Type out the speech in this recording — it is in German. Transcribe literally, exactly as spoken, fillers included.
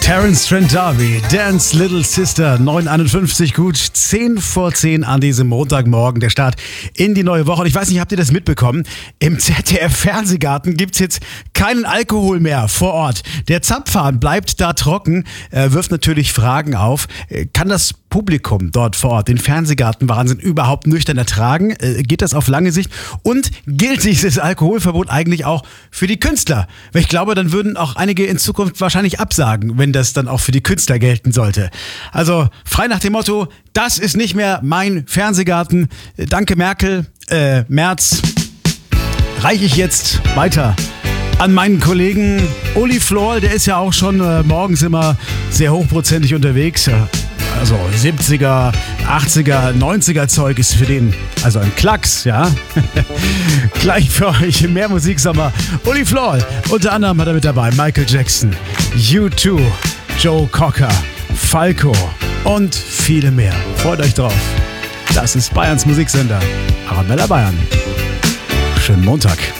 Terence Trent D'Arby, Dance Little Sister, neun Uhr einundfünfzig, gut zehn vor zehn an diesem Montagmorgen, der Start in die neue Woche. Und ich weiß nicht, habt ihr das mitbekommen? Im Z D F-Fernsehgarten gibt's jetzt keinen Alkohol mehr vor Ort. Der Zapfhahn bleibt da trocken, äh, wirft natürlich Fragen auf. Äh, kann das Publikum dort vor Ort den Fernsehgartenwahnsinn überhaupt nüchtern ertragen? Äh, geht das auf lange Sicht? Und gilt dieses Alkoholverbot eigentlich auch für die Künstler? Weil ich glaube, dann würden auch einige in Zukunft wahrscheinlich absagen, wenn das dann auch für die Künstler gelten sollte. Also frei nach dem Motto, das ist nicht mehr mein Fernsehgarten. Äh, danke Merkel, äh, Merz, reiche ich jetzt weiter an meinen Kollegen Uli Flor, der ist ja auch schon äh, morgens immer sehr hochprozentig unterwegs. Also siebziger, achtziger, neunziger Zeug ist für den also ein Klacks, ja. Gleich für euch mehr Musiksommer. Uli Flor, unter anderem hat er mit dabei Michael Jackson, U zwei, Joe Cocker, Falco und viele mehr. Freut euch drauf. Das ist Bayerns Musiksender. Arabella Bayern. Schönen Montag.